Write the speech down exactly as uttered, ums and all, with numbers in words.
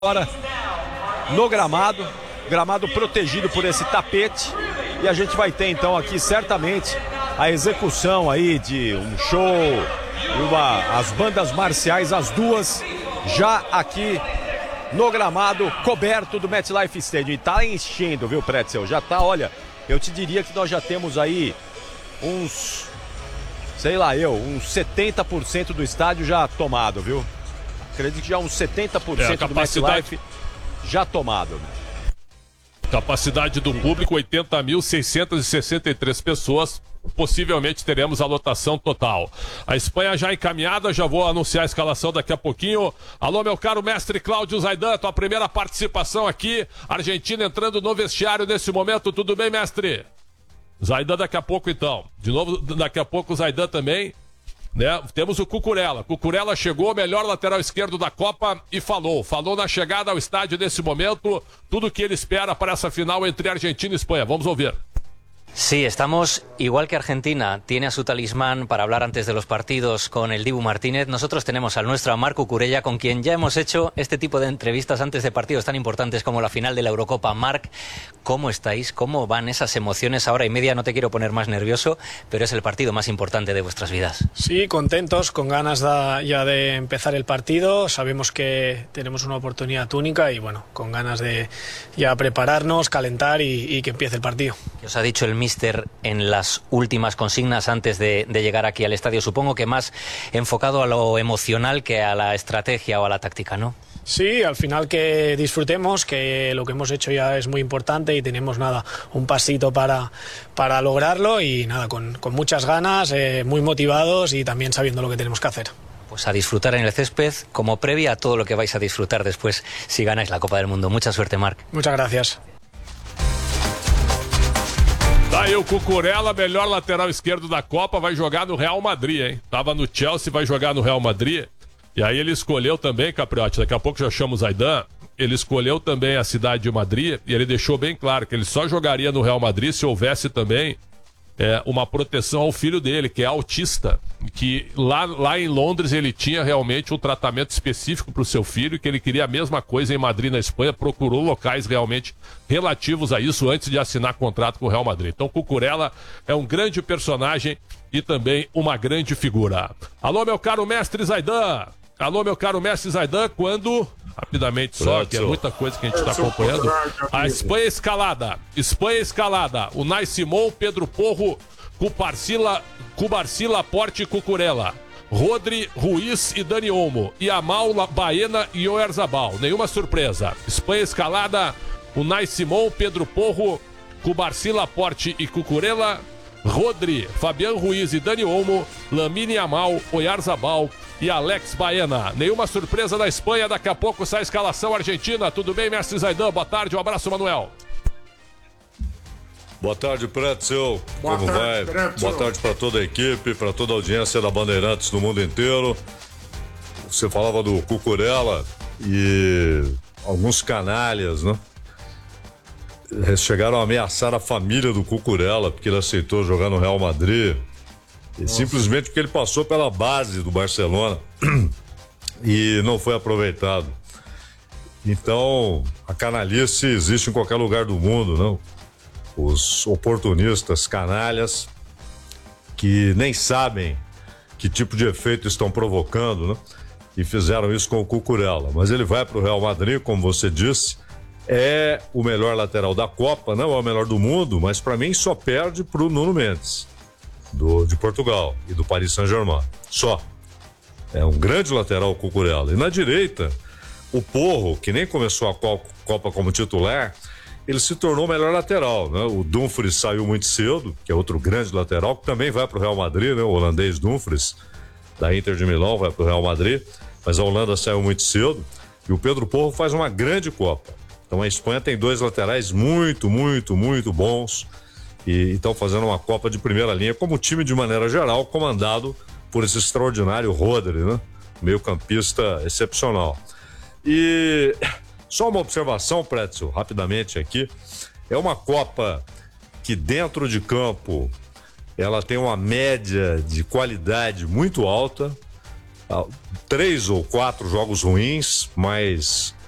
agora no gramado, gramado protegido por esse tapete, e a gente vai ter então aqui certamente a execução aí de um show, uma, as bandas marciais, as duas já aqui no gramado coberto do MetLife Stadium. E tá enchendo, viu, Pretzel? Já tá, olha, eu te diria que nós já temos aí uns, sei lá eu, uns setenta por cento do estádio já tomado, viu? Acredito que já uns setenta por cento é, do MetLife já tomado. Capacidade do público, oitenta mil seiscentas e sessenta e três pessoas. Possivelmente teremos a lotação total. A Espanha já encaminhada, já vou anunciar a escalação daqui a pouquinho. Alô, meu caro mestre Cláudio Zaidan, tua primeira participação aqui. Argentina entrando no vestiário nesse momento. Tudo bem, mestre? Zaidan daqui a pouco, então. De novo, daqui a pouco o Zaidan também. Né? Temos o Cucurella. Cucurella chegou, melhor lateral esquerdo da Copa, e falou. Falou na chegada ao estádio nesse momento. Tudo o que ele espera para essa final entre Argentina e Espanha. Vamos ouvir. Sí, estamos igual que Argentina tiene a su talismán para hablar antes de los partidos con el Dibu Martínez. Nosotros tenemos al nuestro, a Marc Cucurella, con quien ya hemos hecho este tipo de entrevistas antes de partidos tan importantes como la final de la Eurocopa. Marc, ¿cómo estáis? ¿Cómo van esas emociones? Ahora y media, no te quiero poner más nervioso, pero es el partido más importante de vuestras vidas. Sí, contentos, con ganas de, ya de empezar el partido. Sabemos que tenemos una oportunidad única y bueno, con ganas de ya prepararnos, calentar y, y que empiece el partido. ¿Qué os ha dicho el míster en las últimas consignas antes de, de llegar aquí al estadio? Supongo que más enfocado a lo emocional que a la estrategia o a la táctica, ¿no? Sí, al final que disfrutemos, que lo que hemos hecho ya es muy importante y tenemos nada, un pasito para, para lograrlo y nada, con, con muchas ganas, eh, muy motivados y también sabiendo lo que tenemos que hacer. Pues a disfrutar en el césped como previa a todo lo que vais a disfrutar después si ganáis la Copa del Mundo. Mucha suerte, Marc. Muchas gracias. Tá aí o Cucurella, melhor lateral esquerdo da Copa, vai jogar no Real Madrid, hein? Tava no Chelsea, vai jogar no Real Madrid. E aí ele escolheu também, Capriotti, daqui a pouco já chamo o Zaidan, ele escolheu também a cidade de Madrid e ele deixou bem claro que ele só jogaria no Real Madrid se houvesse também é, uma proteção ao filho dele, que é autista, que lá, lá em Londres ele tinha realmente um tratamento específico para o seu filho, e que ele queria a mesma coisa em Madrid, na Espanha, procurou locais realmente relativos a isso antes de assinar contrato com o Real Madrid. Então Cucurella é um grande personagem e também uma grande figura. Alô, meu caro mestre Zaidan! Alô, meu caro mestre Zaidan, quando... Rapidamente só, que é muita coisa que a gente está acompanhando. A Espanha escalada. Espanha escalada. Unai Simón, Pedro Porro, Cubarsí, Cubarsí, Laporte e Cucurella. Rodri, Ruiz e Dani Olmo. Yamal, Baena e Oyarzabal. Nenhuma surpresa. Espanha escalada. Unai Simón, Pedro Porro, Cubarsí, Laporte e Cucurella. Rodri, Fabián Ruiz e Dani Olmo. Lamine Yamal, Oyarzabal e Alex Baena. Nenhuma surpresa da Espanha, daqui a pouco sai a escalação argentina. Tudo bem, mestre Zaidan? Boa tarde, um abraço, Manuel. Boa tarde, Pretzel. Boa Como tarde, vai? Pretzel. Boa tarde para toda a equipe, para toda a audiência da Bandeirantes no mundo inteiro. Você falava do Cucurella e alguns canalhas, né? Chegaram a ameaçar a família do Cucurella porque ele aceitou jogar no Real Madrid. E simplesmente porque ele passou pela base do Barcelona e não foi aproveitado. Então, a canalice existe em qualquer lugar do mundo, não? Os oportunistas, canalhas, que nem sabem que tipo de efeito estão provocando, né? E fizeram isso com o Cucurella. Mas ele vai para o Real Madrid, como você disse, é o melhor lateral da Copa, não é o melhor do mundo, mas para mim só perde para o Nuno Mendes. Do, de Portugal e do Paris Saint-Germain, só. É um grande lateral o Cucurella. E na direita, o Porro, que nem começou a Copa como titular, ele se tornou o melhor lateral, né? O Dumfries saiu muito cedo, que é outro grande lateral, que também vai para o Real Madrid, né? O holandês Dumfries, da Inter de Milão, vai para o Real Madrid, mas a Holanda saiu muito cedo, e o Pedro Porro faz uma grande Copa. Então a Espanha tem dois laterais muito, muito, muito bons, e estão fazendo uma Copa de primeira linha como time de maneira geral, comandado por esse extraordinário Rodri, né? Meio campista excepcional. E só uma observação, Pretzel, rapidamente aqui, é uma Copa que dentro de campo ela tem uma média de qualidade muito alta, três ou quatro jogos ruins, mas